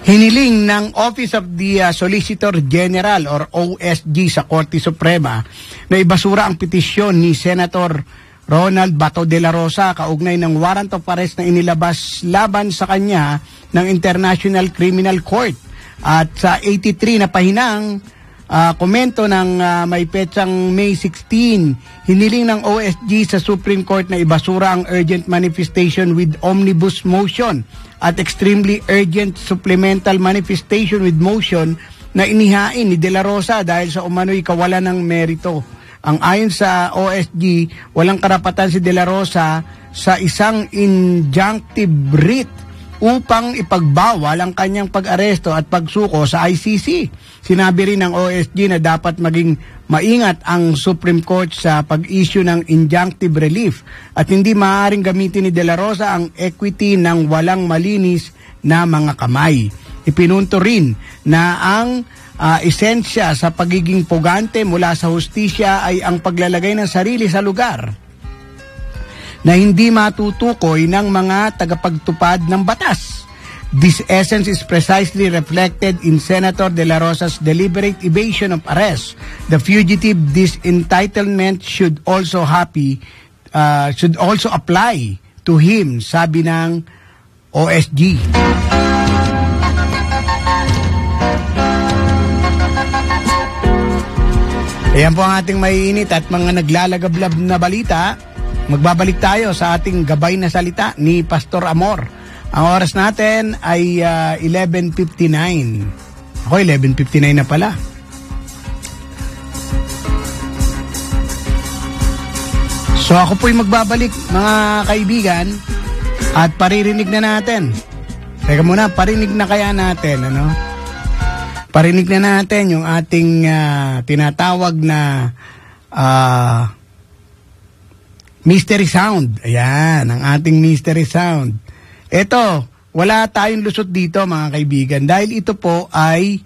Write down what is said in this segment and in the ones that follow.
Hiniling ng Office of the Solicitor General or OSG sa Korte Suprema na ibasura ang petisyon ni Senator Ronald Bato de la Rosa kaugnay ng warrant of arrest na inilabas laban sa kanya ng International Criminal Court. At sa 83 na pahinang komento ng may petsang May 16, hiniling ng OSG sa Supreme Court na ibasura ang urgent manifestation with omnibus motion at extremely urgent supplemental manifestation with motion na inihain ni De La Rosa dahil sa umano'y kawalan ng merito. Ang ayon sa OSG, walang karapatan si De La Rosa sa isang injunctive writ upang ipagbawal ang kanyang pag-aresto at pagsuko sa ICC. Sinabi rin ng OSG na dapat maging maingat ang Supreme Court sa pag-issue ng injunctive relief at hindi maaaring gamitin ni De La Rosa ang equity ng walang malinis na mga kamay. Ipinunto rin na ang esensya sa pagiging pugante mula sa hustisya ay ang paglalagay ng sarili sa lugar na hindi matutukoy ng mga tagapagtupad ng batas. This essence is precisely reflected in Senator De La Rosa's deliberate evasion of arrest. The fugitive disentitlement should also apply to him, sabi ng OSG. Ayan po ang ating maiinit at mga naglalagablab na balita. Magbabalik tayo sa ating gabay na salita ni Pastor Amor. Ang oras natin ay 11:59. Ako, 11:59 na pala. So ako po'y magbabalik mga kaibigan at paririnig na natin. Teka muna, parinig na kaya natin, ano? Parinig na natin yung ating tinatawag na mystery sound. Ayan, ang ating mystery sound. Ito, wala tayong lusot dito mga kaibigan dahil ito po ay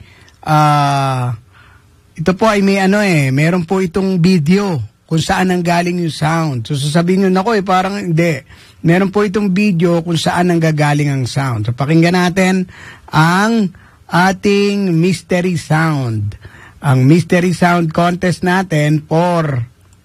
meron po itong video kung saan nanggaling yung sound. So sasabihin nyo, nako parang hindi. Meron po itong video kung saan nanggagaling ang sound. So pakinggan natin ang ating mystery sound. Ang mystery sound contest natin for